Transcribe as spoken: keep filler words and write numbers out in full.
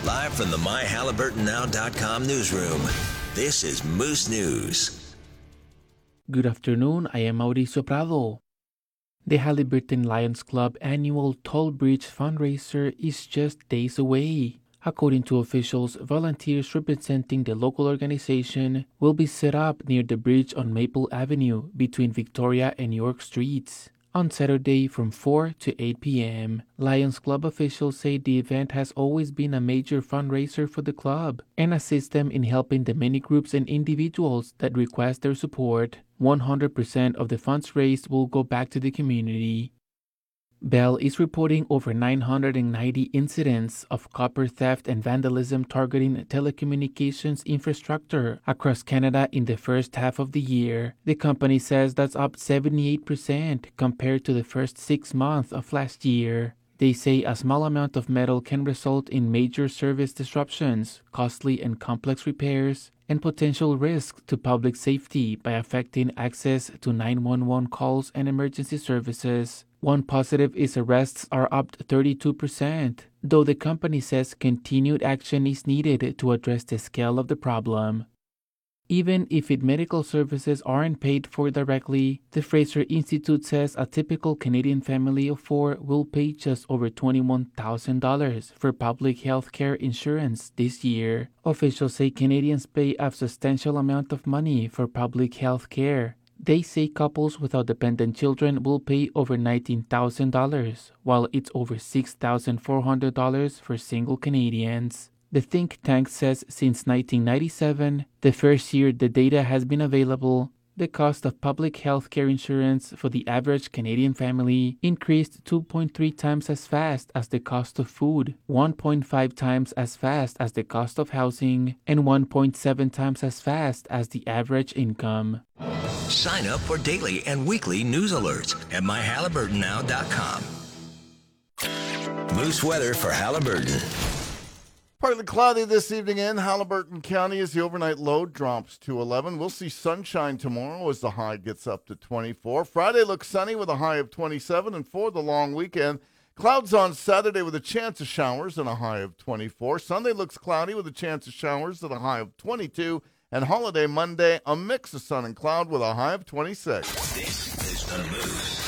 Live from the my halliburton now dot com newsroom, this is Moose News. Good afternoon, I am Mauricio Prado. The Halliburton Lions Club annual Toll Bridge fundraiser is just days away. According to officials, volunteers representing the local organization will be set up near the bridge on Maple Avenue between Victoria and York Streets on Saturday from four to eight p.m. Lions Club officials say the event has always been a major fundraiser for the club and assists them in helping the many groups and individuals that request their support. one hundred percent of the funds raised will go back to the community. Bell is reporting over nine hundred ninety incidents of copper theft and vandalism targeting telecommunications infrastructure across Canada in the first half of the year. The company says that's up seventy-eight percent compared to the first six months of last year. They say a small amount of metal can result in major service disruptions, costly and complex repairs, and potential risks to public safety by affecting access to nine one one calls and emergency services. One positive is arrests are up thirty-two percent, though the company says continued action is needed to address the scale of the problem. Even if its medical services aren't paid for directly, the Fraser Institute says a typical Canadian family of four will pay just over twenty-one thousand dollars for public health care insurance this year. Officials say Canadians pay a substantial amount of money for public health care. They say couples without dependent children will pay over nineteen thousand dollars, while it's over six thousand four hundred dollars for single Canadians. The think tank says since nineteen ninety-seven, the first year the data has been available, the cost of public health care insurance for the average Canadian family increased two point three times as fast as the cost of food, one point five times as fast as the cost of housing, and one point seven times as fast as the average income. Sign up for daily and weekly news alerts at my halliburton now dot com. Moose weather for Halliburton. Partly cloudy this evening in Halliburton County as the overnight low drops to eleven. We'll see sunshine tomorrow as the high gets up to twenty-four. Friday looks sunny with a high of twenty-seven. And for the long weekend, clouds on Saturday with a chance of showers and a high of twenty-four. Sunday looks cloudy with a chance of showers and a high of twenty-two. And holiday Monday, a mix of sun and cloud with a high of twenty-six. This is the Moose.